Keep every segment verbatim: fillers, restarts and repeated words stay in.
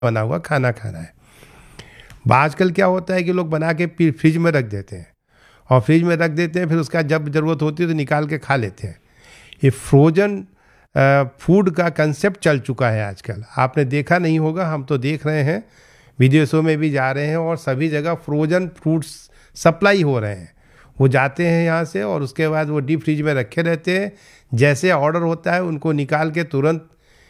बना हुआ खाना खाना है। आजकल क्या होता है कि लोग बना के फ्रिज में रख देते हैं और फ्रिज में रख देते हैं, फिर उसका जब ज़रूरत होती है तो निकाल के खा लेते हैं। ये फ्रोजन फूड का कंसेप्ट चल चुका है आजकल, आपने देखा नहीं होगा, हम तो देख रहे हैं, विदेशों में भी जा रहे हैं और सभी जगह फ्रोजन फ्रूट्स सप्लाई हो रहे हैं। वो जाते हैं यहाँ से और उसके बाद वो डीप फ्रिज में रखे रहते हैं, जैसे ऑर्डर होता है उनको निकाल के तुरंत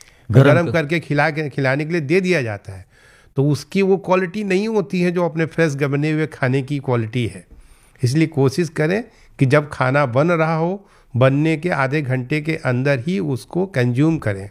गर्म करके खिला के खिलाने के लिए दे दिया जाता है। तो उसकी वो क्वालिटी नहीं होती है जो अपने फ्रेश बने हुए खाने की क्वालिटी है। इसलिए कोशिश करें कि जब खाना बन रहा हो, बनने के आधे घंटे के अंदर ही उसको कंज्यूम करें,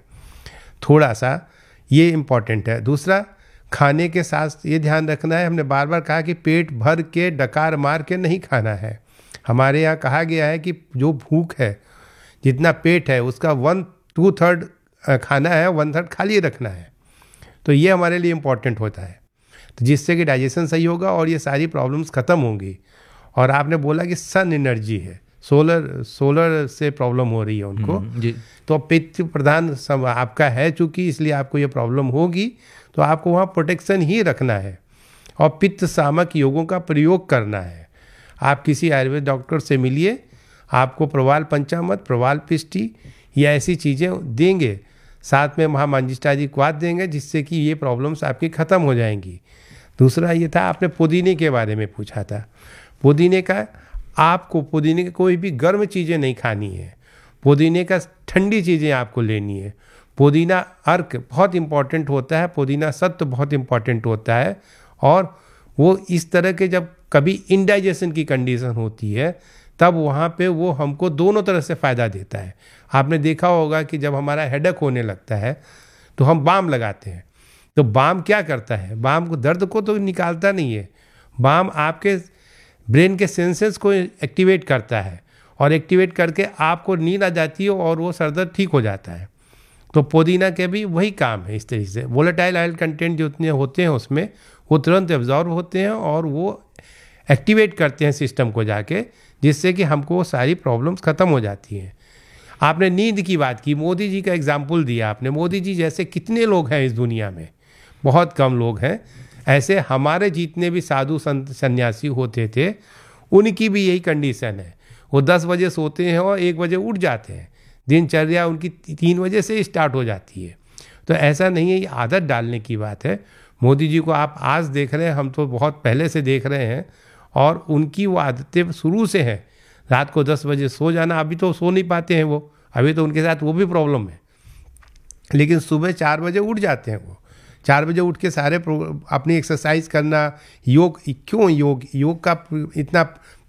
थोड़ा सा, ये इम्पॉर्टेंट है। दूसरा, खाने के साथ ये ध्यान रखना है, हमने बार बार कहा कि पेट भर के डकार मार के नहीं खाना है। हमारे यहाँ कहा गया है कि जो भूख है, जितना पेट है उसका वन टू थर्ड खाना है, वन थर्ड खाली रखना है। तो ये हमारे लिए इम्पॉर्टेंट होता है, तो जिससे कि डाइजेशन सही होगा और ये सारी प्रॉब्लम्स ख़त्म होंगी। और आपने बोला कि सन एनर्जी है, सोलर सोलर से प्रॉब्लम हो रही है उनको, जी। तो पित्त प्रधान सब आपका है चूँकि, इसलिए आपको ये प्रॉब्लम होगी, तो आपको वहाँ प्रोटेक्शन ही रखना है और पित्त शामक योगों का प्रयोग करना है। आप किसी आयुर्वेद डॉक्टर से मिलिए, आपको प्रवाल पंचामृत, प्रवाल पिष्टी या ऐसी चीज़ें देंगे, साथ में महामंजिष्ठादि क्वाथ देंगे, जिससे कि ये प्रॉब्लम्स आपकी ख़त्म हो जाएंगी। दूसरा ये था, आपने पुदीने के बारे में पूछा था। पुदीने का, आपको पुदीने की कोई भी गर्म चीज़ें नहीं खानी है, पुदीने का ठंडी चीज़ें आपको लेनी है। पुदीना अर्क बहुत इम्पॉर्टेंट होता है, पुदीना सत्व बहुत इम्पॉर्टेंट होता है, और वो इस तरह के जब कभी इंडाइजेशन की कंडीशन होती है तब वहाँ पे वो हमको दोनों तरह से फ़ायदा देता है। आपने देखा होगा कि जब हमारा हेडेक होने लगता है तो हम बाम लगाते हैं, तो बाम क्या करता है, बाम को दर्द को तो निकालता नहीं है, बाम आपके ब्रेन के सेंसेस को एक्टिवेट करता है और एक्टिवेट करके आपको नींद आ जाती है और वो सर दर्द ठीक हो जाता है। तो पुदीना के भी वही काम है। इस तरीके से वोलेटाइल ऑयल कंटेंट जो उतने होते हैं उसमें, वो तुरंत एब्जॉर्ब होते हैं और वो एक्टिवेट करते हैं सिस्टम को जाके, जिससे कि हमको वो सारी प्रॉब्लम्स ख़त्म हो जाती हैं। आपने नींद की बात की, मोदी जी का एग्जाम्पल दिया आपने। मोदी जी जैसे कितने लोग हैं इस दुनिया में, बहुत कम लोग हैं। ऐसे हमारे जितने भी साधु संत सन्यासी होते थे, उनकी भी यही कंडीशन है। वो दस बजे सोते हैं और एक बजे उठ जाते हैं, दिनचर्या उनकी तीन बजे से स्टार्ट हो जाती है। तो ऐसा नहीं है, ये आदत डालने की बात है। मोदी जी को आप आज देख रहे हैं, हम तो बहुत पहले से देख रहे हैं, और उनकी वो आदतें शुरू से हैं। रात को दस बजे सो जाना, अभी तो सो नहीं पाते हैं वो, अभी तो उनके साथ वो भी प्रॉब्लम है, लेकिन सुबह चार बजे उठ जाते हैं वो। चार बजे उठ के सारे अपनी एक्सरसाइज करना, योग, क्यों योग योग का इतना